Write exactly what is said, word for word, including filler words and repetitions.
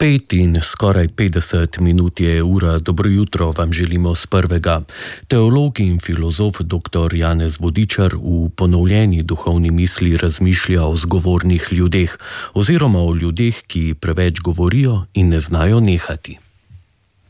Pet in skoraj petdeset minut je ura. Dobro jutro vam želimo z prvega. Teolog in filozof doktor Janez Vodičar v ponovljeni duhovni misli razmišlja o zgovornih ljudeh oziroma o ljudeh, ki preveč govorijo in ne znajo nehati.